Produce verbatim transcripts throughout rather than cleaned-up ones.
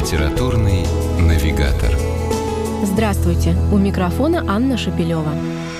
Литературный навигатор. Здравствуйте! У микрофона Анна Шапилева.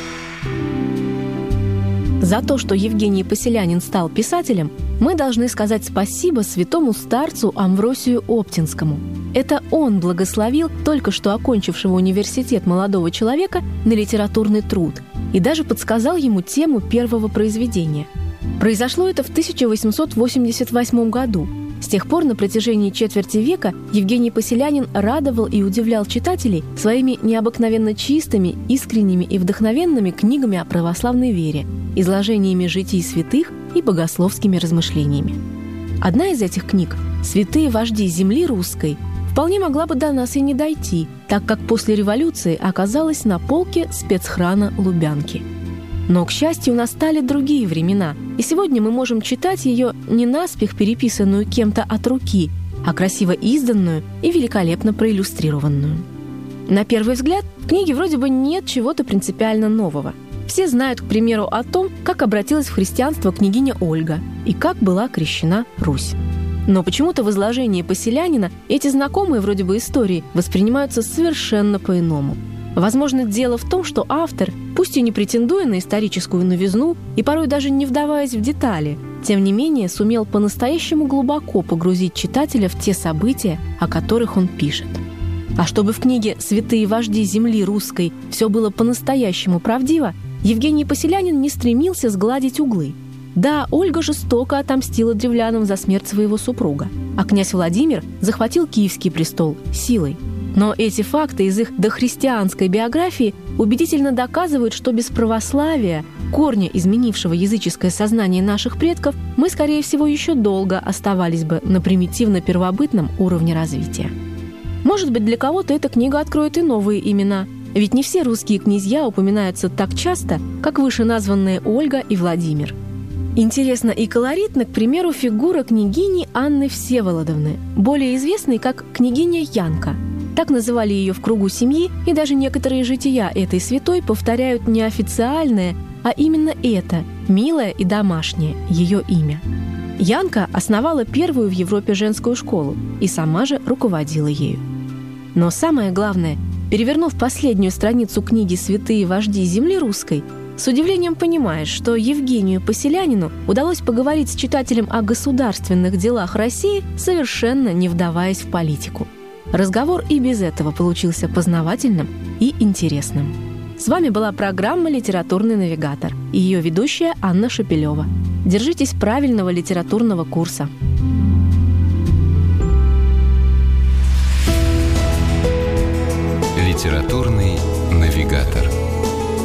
За то, что Евгений Поселянин стал писателем, мы должны сказать спасибо святому старцу Амвросию Оптинскому. Это он благословил только что окончившего университет молодого человека на литературный труд и даже подсказал ему тему первого произведения. Произошло это в тысяча восемьсот восемьдесят восьмом году. С тех пор на протяжении четверти века Евгений Поселянин радовал и удивлял читателей своими необыкновенно чистыми, искренними и вдохновенными книгами о православной вере, изложениями житий святых и богословскими размышлениями. Одна из этих книг «Святые вожди земли русской» вполне могла бы до нас и не дойти, так как после революции оказалась на полке спецхрана Лубянки. Но, к счастью, настали другие времена, и сегодня мы можем читать ее не наспех переписанную кем-то от руки, а красиво изданную и великолепно проиллюстрированную. На первый взгляд, в книге вроде бы нет чего-то принципиально нового. Все знают, к примеру, о том, как обратилась в христианство княгиня Ольга и как была крещена Русь. Но почему-то в изложении Поселянина эти знакомые вроде бы истории воспринимаются совершенно по-иному. Возможно, дело в том, что автор, пусть и не претендуя на историческую новизну и порой даже не вдаваясь в детали, тем не менее сумел по-настоящему глубоко погрузить читателя в те события, о которых он пишет. А чтобы в книге «Святые вожди земли русской» все было по-настоящему правдиво, Евгений Поселянин не стремился сгладить углы. Да, Ольга жестоко отомстила древлянам за смерть своего супруга, а князь Владимир захватил Киевский престол силой. Но эти факты из их дохристианской биографии убедительно доказывают, что без православия, корня, изменившего языческое сознание наших предков, мы, скорее всего, еще долго оставались бы на примитивно-первобытном уровне развития. Может быть, для кого-то эта книга откроет и новые имена, ведь не все русские князья упоминаются так часто, как вышеназванные Ольга и Владимир. Интересна и колоритна, к примеру, фигура княгини Анны Всеволодовны, более известной как княгиня Янка. Так называли ее в кругу семьи, и даже некоторые жития этой святой повторяют не официальное, а именно это, милое и домашнее, ее имя. Янка основала первую в Европе женскую школу и сама же руководила ею. Но самое главное, перевернув последнюю страницу книги «Святые вожди земли русской», с удивлением понимаешь, что Евгению Поселянину удалось поговорить с читателем о государственных делах России, совершенно не вдаваясь в политику. Разговор и без этого получился познавательным и интересным. С вами была программа «Литературный навигатор» и ее ведущая Анна Шапилева. Держитесь правильного литературного курса. Литературный